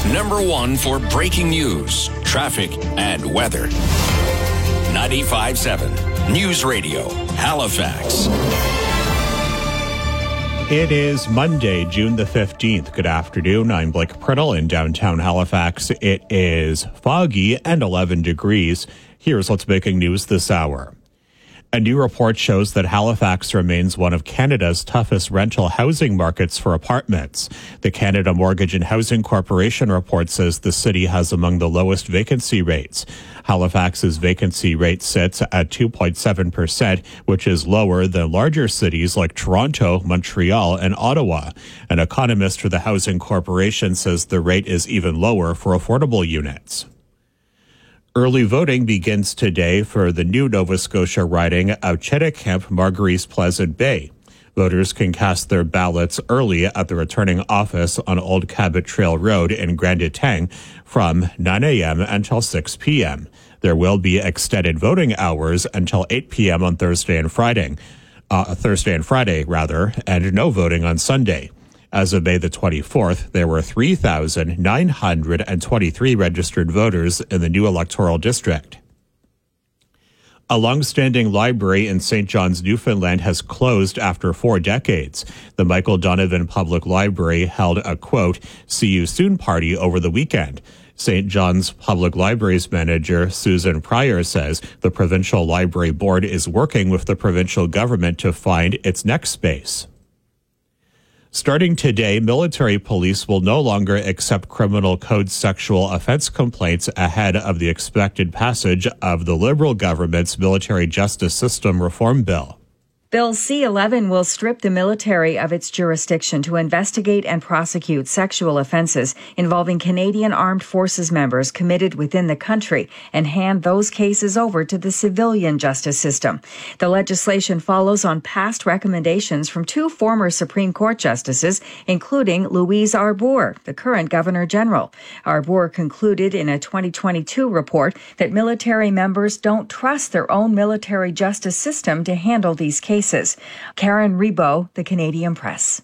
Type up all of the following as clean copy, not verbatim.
#1 for breaking news, traffic, and weather. 95.7 News Radio, Halifax. It is Monday, June the 15th. Good afternoon. I'm Blake Priddle in downtown Halifax. It is foggy and 11 degrees. Here's what's making news this hour. A new report shows that Halifax remains one of Canada's toughest rental housing markets for apartments. The Canada Mortgage and Housing Corporation report says the city has among the lowest vacancy rates. Halifax's vacancy rate sits at 2.7%, which is lower than larger cities like Toronto, Montreal, and Ottawa. An economist for the Housing Corporation says the rate is even lower for affordable units. Early voting begins today for the new Nova Scotia riding of Cheticamp Marguerite Pleasant Bay. Voters can cast their ballots early at the returning office on Old Cabot Trail Road in Grand Etang from 9 a.m. until 6 p.m. There will be extended voting hours until 8 p.m. on Thursday and Friday, and no voting on Sunday. As of May the 24th, there were 3,923 registered voters in the new electoral district. A long-standing library in St. John's, Newfoundland has closed after 4 decades. The Michael Donovan Public Library held a, quote, "see you soon" party over the weekend. St. John's Public Library's manager, Susan Pryor, says the Provincial Library Board is working with the provincial government to find its next space. Starting today, military police will no longer accept criminal code sexual offense complaints ahead of the expected passage of the Liberal government's military justice system reform bill. Bill C-11 will strip the military of its jurisdiction to investigate and prosecute sexual offenses involving Canadian Armed Forces members committed within the country and hand those cases over to the civilian justice system. The legislation follows on past recommendations from 2 former Supreme Court justices, including Louise Arbour, the current Governor General. Arbour concluded in a 2022 report that military members don't trust their own military justice system to handle these cases. Karen Rebo, The Canadian Press.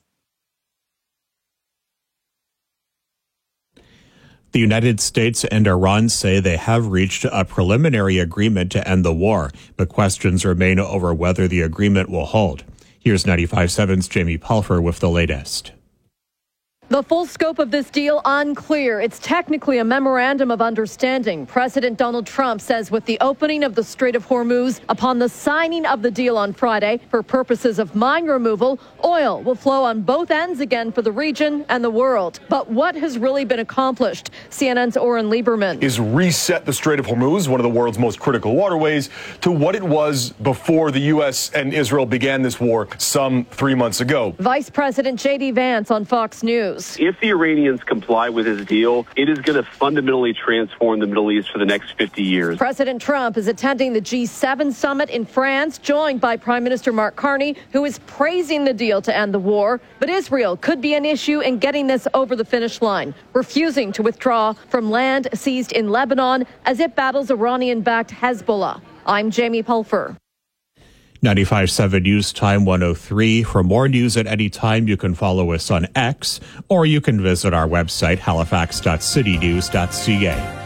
The United States and Iran say they have reached a preliminary agreement to end the war, but questions remain over whether the agreement will hold. Here's 95.7's Jamie Pulfer with the latest. The full scope of this deal unclear. It's technically a memorandum of understanding. President Donald Trump says with the opening of the Strait of Hormuz upon the signing of the deal on Friday for purposes of mine removal, oil will flow on both ends again for the region and the world. But what has really been accomplished? CNN's Oren Lieberman. Is reset the Strait of Hormuz, one of the world's most critical waterways, to what it was before the U.S. and Israel began this war some 3 months ago. Vice President J.D. Vance on Fox News. If the Iranians comply with his deal, it is going to fundamentally transform the Middle East for the next 50 years. President Trump is attending the G7 summit in France, joined by Prime Minister Mark Carney, who is praising the deal to end the war. But Israel could be an issue in getting this over the finish line, refusing to withdraw from land seized in Lebanon as it battles Iranian-backed Hezbollah. I'm Jamie Pulfer. 95.7 News Time 103. For more news at any time, you can follow us on X, or you can visit our website, halifax.citynews.ca.